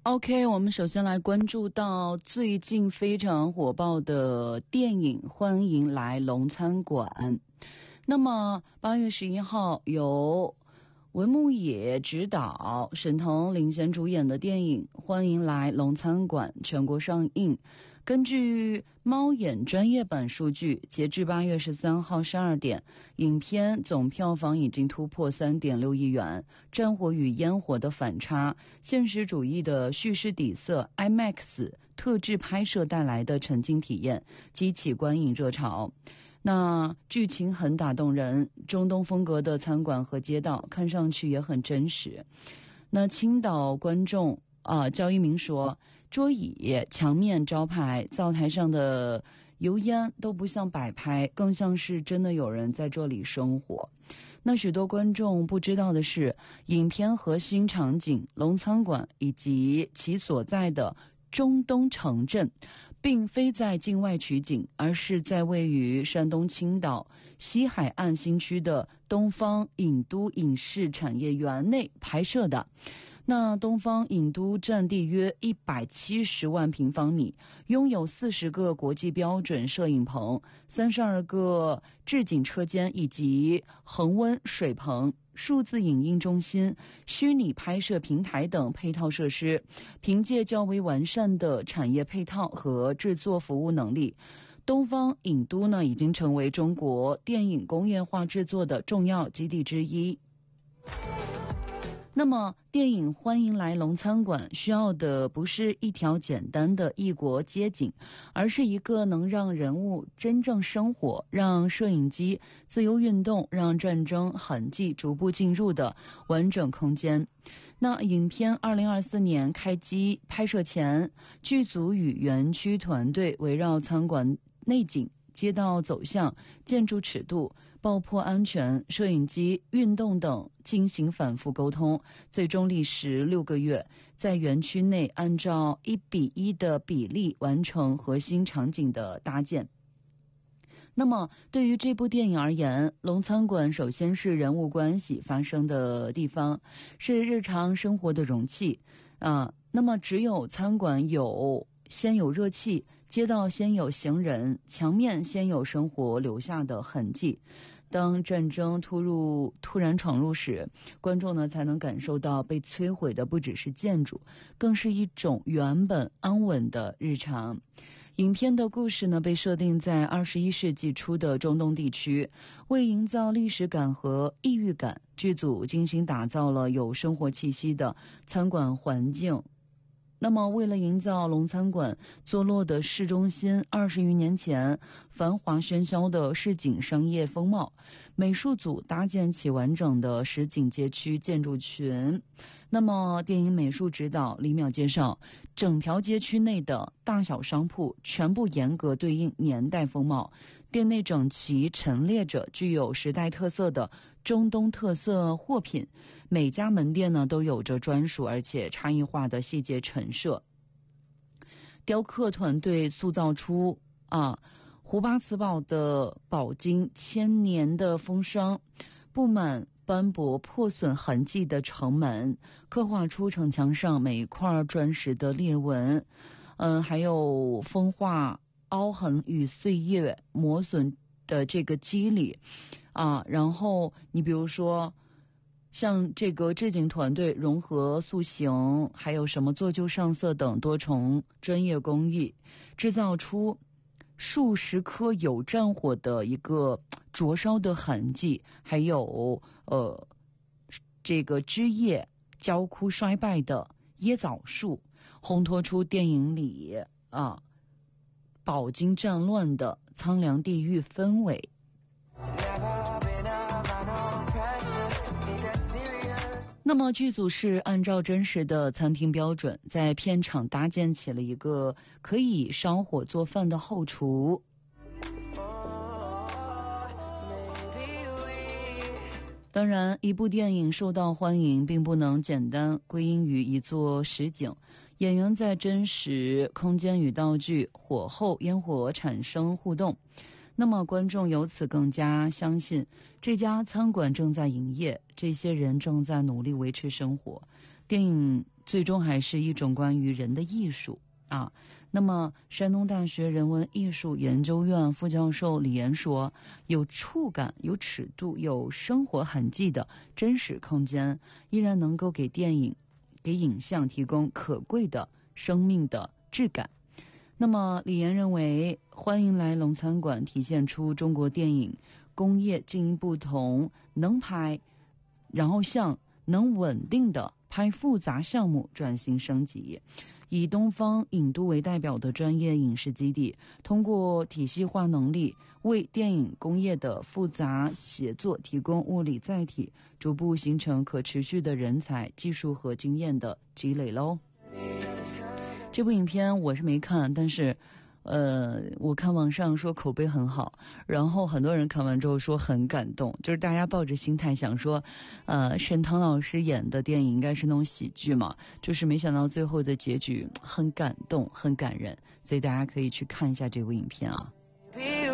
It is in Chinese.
OK， 我们首先来关注到最近非常火爆的电影《欢迎来龙餐馆》。那么8月11号由文牧野执导、沈腾领衔主演的电影《欢迎来龙餐馆》全国上映。根据猫眼专业版数据，截至8月13号12点，影片总票房已经突破 3.6 亿元。战火与烟火的反差，现实主义的叙事底色， IMAX 特制拍摄带来的沉浸体验，激起观影热潮。那剧情很打动人，中东风格的餐馆和街道看上去也很真实。那青岛观众焦一鸣说，桌椅、墙面、招牌、灶台上的油烟都不像摆拍，更像是真的有人在这里生活。那许多观众不知道的是，影片核心场景龙餐馆以及其所在的中东城镇并非在境外取景，而是在位于山东青岛西海岸新区的东方影都影视产业园内拍摄的。那东方影都占地约170万平方米，拥有40个国际标准摄影棚、32个置景车间以及恒温水棚、数字影音中心、虚拟拍摄平台等配套设施。凭借较为完善的产业配套和制作服务能力，东方影都呢已经成为中国电影工业化制作的重要基地之一。那么电影《欢迎来龙餐馆》需要的不是一条简单的异国街景，而是一个能让人物真正生活，让摄影机自由运动，让战争痕迹逐步进入的完整空间。那影片2024年开机拍摄前，剧组与园区团队围绕餐馆内景、街道走向、建筑尺度、爆破安全、摄影机运动等进行反复沟通，最终历时6个月，在园区内按照1:1的比例完成核心场景的搭建。那么对于这部电影而言，龙餐馆首先是人物关系发生的地方，是日常生活的容器那么只有餐馆先有热气，街道先有行人，墙面先有生活留下的痕迹。当战争突然闯入时，观众呢才能感受到被摧毁的不只是建筑，更是一种原本安稳的日常。影片的故事呢被设定在21世纪初的中东地区，为营造历史感和异域感，剧组精心打造了有生活气息的餐馆环境。那么为了营造龙餐馆坐落的市中心20余年前繁华喧嚣的市井商业风貌，美术组搭建起完整的实景街区建筑群。那么电影美术指导李淼介绍，整条街区内的大小商铺全部严格对应年代风貌，店内整齐陈列着具有时代特色的中东特色货品，每家门店呢都有着专属而且差异化的细节陈设。雕刻团队塑造出胡巴茨堡的饱经千年的风霜，布满斑驳破损痕迹的城门，刻画出城墙上每一块砖石的裂纹，还有风化凹痕与岁月磨损的这个肌理然后你比如说像这个置景团队融合塑形，还有什么做旧上色等多重专业工艺，制造出数十颗有战火的一个灼烧的痕迹，还有这个枝叶焦枯衰败的椰枣树，烘托出电影里饱经战乱的苍凉地狱氛围。那么剧组是按照真实的餐厅标准，在片场搭建起了一个可以烧火做饭的后厨。当然，一部电影受到欢迎并不能简单归因于一座实景，演员在真实空间与道具、火候、烟火产生互动，那么观众由此更加相信这家餐馆正在营业，这些人正在努力维持生活。电影最终还是一种关于人的艺术啊。那么山东大学人文艺术研究院副教授李岩说，有触感、有尺度、有生活痕迹的真实空间，依然能够给电影、给影像提供可贵的生命的质感。那么李岩认为，欢迎来龙餐馆体现出中国电影工业进一步从能拍，然后向能稳定的拍复杂项目转型升级。以东方影都为代表的专业影视基地，通过体系化能力，为电影工业的复杂写作提供物理载体，逐步形成可持续的人才、技术和经验的积累喽。这部影片我是没看，但是我看网上说口碑很好，然后很多人看完之后说很感动，就是大家抱着心态想说，沈腾老师演的电影应该是那种喜剧嘛，就是没想到最后的结局很感动，很感人，所以大家可以去看一下这部影片啊。